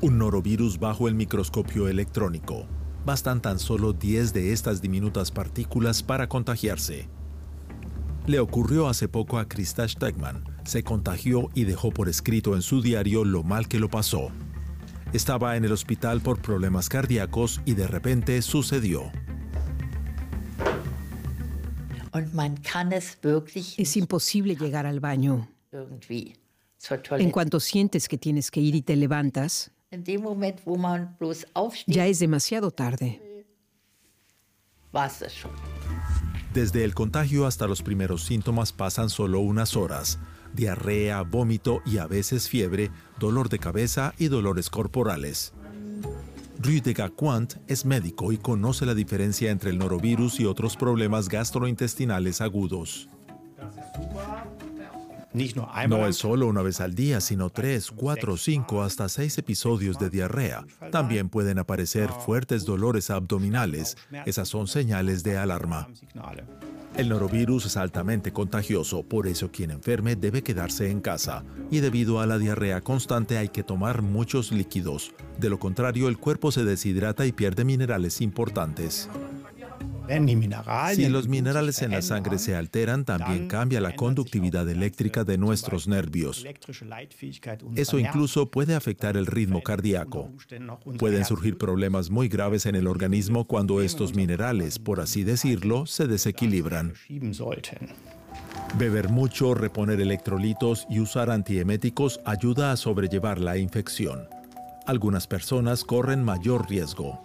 Un norovirus bajo el microscopio electrónico. Bastan tan solo 10 de estas diminutas partículas para contagiarse. Le ocurrió hace poco a Krista Stegman. Se contagió y dejó por escrito en su diario lo mal que lo pasó. Estaba en el hospital por problemas cardíacos y de repente sucedió. Es imposible llegar al baño. En cuanto sientes que tienes que ir y te levantas, ya es demasiado tarde. Desde el contagio hasta los primeros síntomas pasan solo unas horas. Diarrea, vómito y a veces fiebre, dolor de cabeza y dolores corporales. Rüdiger Quandt es médico y conoce la diferencia entre el norovirus y otros problemas gastrointestinales agudos. No es solo una vez al día, sino 3, 4, 5, hasta 6 episodios de diarrea. También pueden aparecer fuertes dolores abdominales. Esas son señales de alarma. El norovirus es altamente contagioso, por eso quien enferme debe quedarse en casa. Y debido a la diarrea constante hay que tomar muchos líquidos. De lo contrario, el cuerpo se deshidrata y pierde minerales importantes. Si los minerales en la sangre se alteran, también cambia la conductividad eléctrica de nuestros nervios. Eso incluso puede afectar el ritmo cardíaco. Pueden surgir problemas muy graves en el organismo cuando estos minerales, por así decirlo, se desequilibran. Beber mucho, reponer electrolitos y usar antieméticos ayuda a sobrellevar la infección. Algunas personas corren mayor riesgo.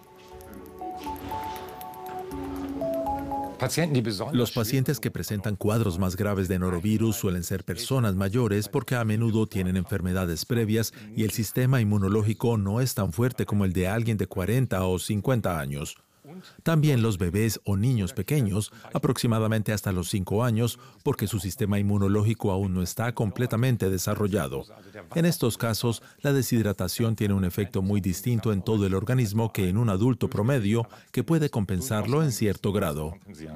Los pacientes que presentan cuadros más graves de norovirus suelen ser personas mayores porque a menudo tienen enfermedades previas y el sistema inmunológico no es tan fuerte como el de alguien de 40 o 50 años. También los bebés o niños pequeños, aproximadamente hasta los 5 años, porque su sistema inmunológico aún no está completamente desarrollado. En estos casos, la deshidratación tiene un efecto muy distinto en todo el organismo que en un adulto promedio, que puede compensarlo en cierto grado.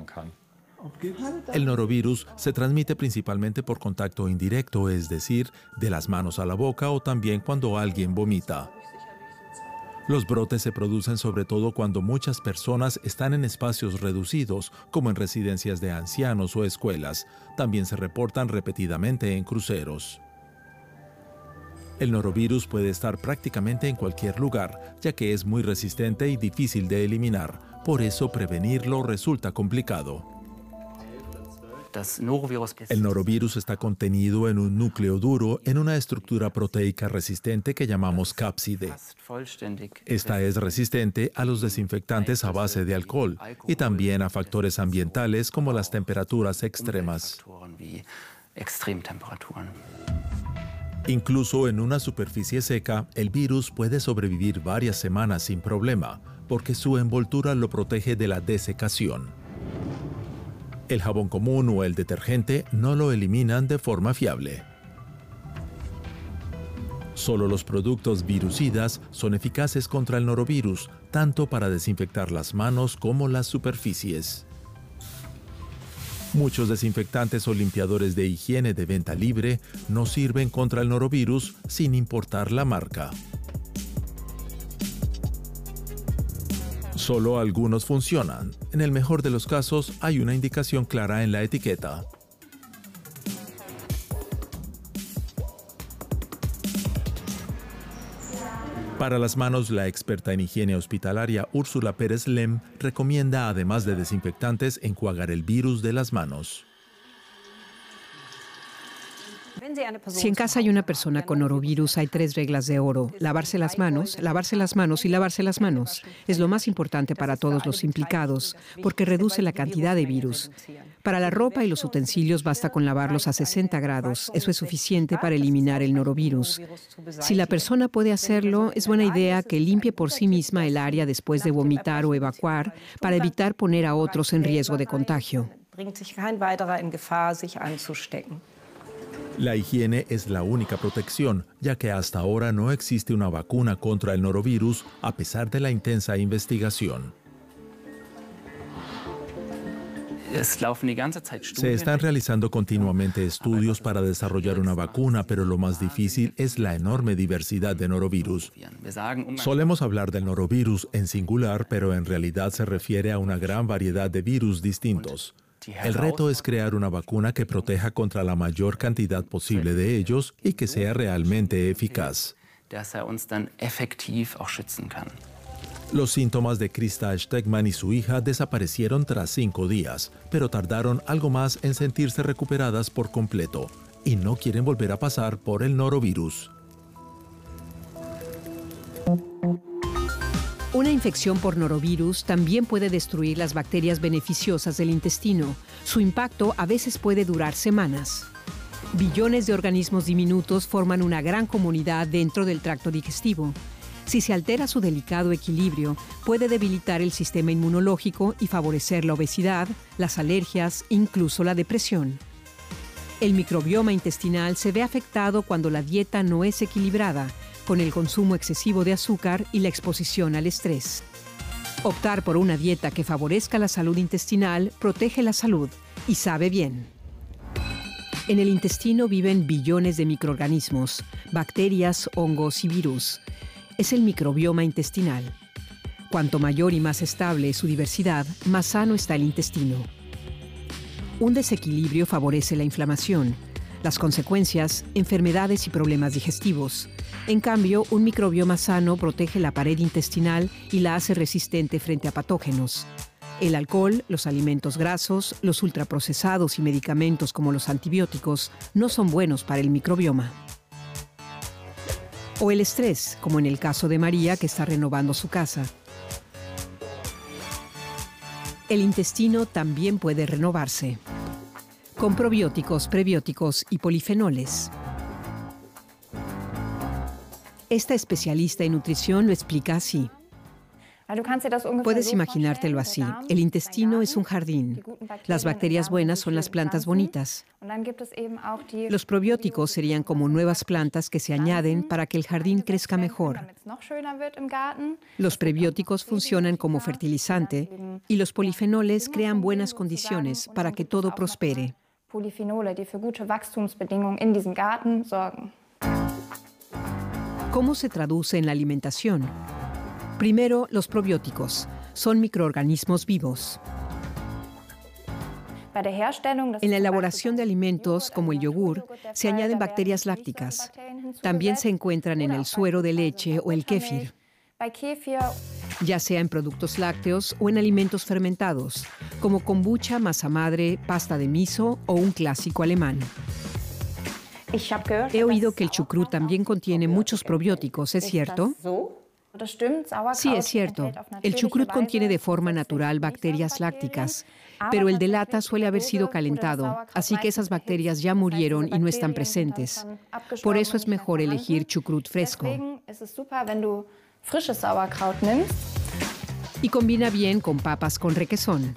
El norovirus se transmite principalmente por contacto indirecto, es decir, de las manos a la boca o también cuando alguien vomita. Los brotes se producen sobre todo cuando muchas personas están en espacios reducidos, como en residencias de ancianos o escuelas. También se reportan repetidamente en cruceros. El norovirus puede estar prácticamente en cualquier lugar, ya que es muy resistente y difícil de eliminar. Por eso prevenirlo resulta complicado. El norovirus está contenido en un núcleo duro en una estructura proteica resistente que llamamos cápside. Esta es resistente a los desinfectantes a base de alcohol y también a factores ambientales como las temperaturas extremas. Incluso en una superficie seca, el virus puede sobrevivir varias semanas sin problema, porque su envoltura lo protege de la desecación. El jabón común o el detergente no lo eliminan de forma fiable. Solo los productos virucidas son eficaces contra el norovirus, tanto para desinfectar las manos como las superficies. Muchos desinfectantes o limpiadores de higiene de venta libre no sirven contra el norovirus sin importar la marca. Solo algunos funcionan. En el mejor de los casos, hay una indicación clara en la etiqueta. Para las manos, la experta en higiene hospitalaria Úrsula Pérez Lem recomienda, además de desinfectantes, enjuagar el virus de las manos. Si en casa hay una persona con norovirus, hay 3 reglas de oro: lavarse las manos y lavarse las manos. Es lo más importante para todos los implicados, porque reduce la cantidad de virus. Para la ropa y los utensilios basta con lavarlos a 60 grados. Eso es suficiente para eliminar el norovirus. Si la persona puede hacerlo, es buena idea que limpie por sí misma el área después de vomitar o evacuar para evitar poner a otros en riesgo de contagio. La higiene es la única protección, ya que hasta ahora no existe una vacuna contra el norovirus a pesar de la intensa investigación. Se están realizando continuamente estudios para desarrollar una vacuna, pero lo más difícil es la enorme diversidad de norovirus. Solemos hablar del norovirus en singular, pero en realidad se refiere a una gran variedad de virus distintos. El reto es crear una vacuna que proteja contra la mayor cantidad posible de ellos y que sea realmente eficaz. Los síntomas de Krista Stegman y su hija desaparecieron tras 5 días, pero tardaron algo más en sentirse recuperadas por completo y no quieren volver a pasar por el norovirus. Una infección por norovirus también puede destruir las bacterias beneficiosas del intestino. Su impacto a veces puede durar semanas. Billones de organismos diminutos forman una gran comunidad dentro del tracto digestivo. Si se altera su delicado equilibrio, puede debilitar el sistema inmunológico y favorecer la obesidad, las alergias, incluso la depresión. El microbioma intestinal se ve afectado cuando la dieta no es equilibrada, con el consumo excesivo de azúcar y la exposición al estrés. Optar por una dieta que favorezca la salud intestinal protege la salud y sabe bien. En el intestino viven billones de microorganismos, bacterias, hongos y virus. Es el microbioma intestinal. Cuanto mayor y más estable es su diversidad, más sano está el intestino. Un desequilibrio favorece la inflamación. Las consecuencias, enfermedades y problemas digestivos. En cambio, un microbioma sano protege la pared intestinal y la hace resistente frente a patógenos. El alcohol, los alimentos grasos, los ultraprocesados y medicamentos como los antibióticos no son buenos para el microbioma. O el estrés, como en el caso de María, que está renovando su casa. El intestino también puede renovarse, con probióticos, prebióticos y polifenoles. Esta especialista en nutrición lo explica así. Puedes imaginártelo así. El intestino es un jardín. Las bacterias buenas son las plantas bonitas. Los probióticos serían como nuevas plantas que se añaden para que el jardín crezca mejor. Los prebióticos funcionan como fertilizante y los polifenoles crean buenas condiciones para que todo prospere. ¿Cómo se traduce en la alimentación? Primero, los probióticos. Son microorganismos vivos. En la elaboración de alimentos, como el yogur, se añaden bacterias lácticas. También se encuentran en el suero de leche o el kéfir, ya sea en productos lácteos o en alimentos fermentados, como kombucha, masa madre, pasta de miso o un clásico alemán. He oído que el chucrut también contiene muchos probióticos, ¿es cierto? Sí, es cierto. El chucrut contiene de forma natural bacterias lácticas, pero el de lata suele haber sido calentado, así que esas bacterias ya murieron y no están presentes. Por eso es mejor elegir chucrut fresco. Y combina bien con papas con requesón.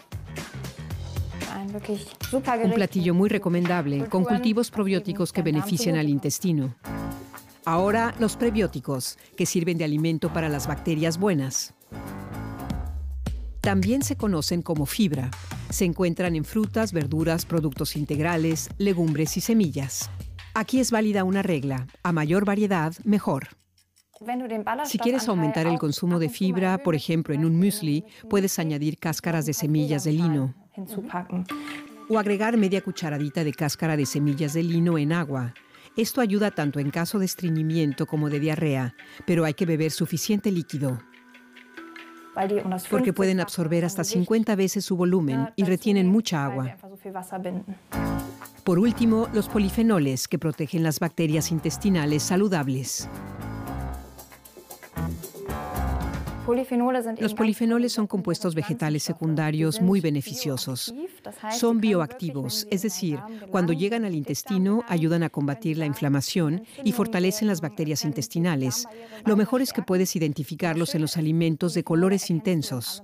Un platillo muy recomendable, con cultivos probióticos que benefician al intestino. Ahora, los prebióticos, que sirven de alimento para las bacterias buenas. También se conocen como fibra. Se encuentran en frutas, verduras, productos integrales, legumbres y semillas. Aquí es válida una regla: a mayor variedad, mejor. Si quieres aumentar el consumo de fibra, por ejemplo en un muesli, puedes añadir cáscaras de semillas de lino. O agregar media cucharadita de cáscara de semillas de lino en agua. Esto ayuda tanto en caso de estreñimiento como de diarrea, pero hay que beber suficiente líquido, porque pueden absorber hasta 50 veces su volumen y retienen mucha agua. Por último, los polifenoles, que protegen las bacterias intestinales saludables. Los polifenoles son compuestos vegetales secundarios muy beneficiosos. Son bioactivos, es decir, cuando llegan al intestino ayudan a combatir la inflamación y fortalecen las bacterias intestinales. Lo mejor es que puedes identificarlos en los alimentos de colores intensos.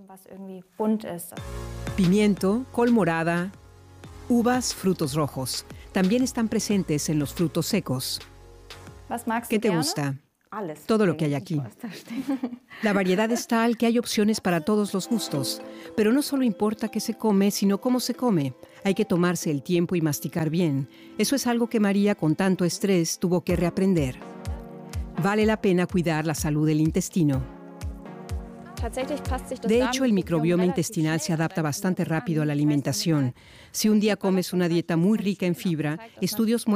Pimiento, col morada, uvas, frutos rojos. También están presentes en los frutos secos. ¿Qué te gusta? Todo lo que hay aquí. La variedad es tal que hay opciones para todos los gustos. Pero no solo importa qué se come, sino cómo se come. Hay que tomarse el tiempo y masticar bien. Eso es algo que María, con tanto estrés, tuvo que reaprender. Vale la pena cuidar la salud del intestino. De hecho, el microbioma intestinal se adapta bastante rápido a la alimentación. Si un día comes una dieta muy rica en fibra, estudios muestran